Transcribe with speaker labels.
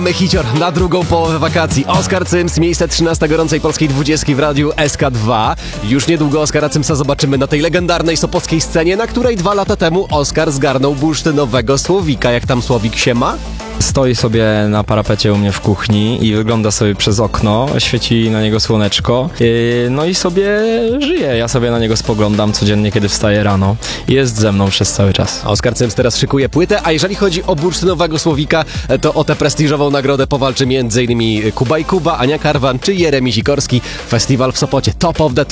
Speaker 1: Hicior na drugą połowę wakacji. Oskar Cyms, miejsce 13 gorącej polskiej 20 w radiu SK2. Już niedługo Oskara Cymsa zobaczymy na tej legendarnej sopockiej scenie, na której 2 lata temu Oskar zgarnął bursztynowego słowika. Jak tam słowik się ma?
Speaker 2: Stoi sobie na parapecie u mnie w kuchni i wygląda sobie przez okno, świeci na niego słoneczko, no i sobie żyje. Ja sobie na niego spoglądam codziennie, kiedy wstaję rano. Jest ze mną przez cały czas.
Speaker 1: Oskar Cyms teraz szykuje płytę, a jeżeli chodzi o bursztynowego słowika, to o tę prestiżową nagrodę powalczy m.in. Kuba i Kuba, Ania Karwan czy Jeremi Sikorski. Festiwal w Sopocie Top of the Top.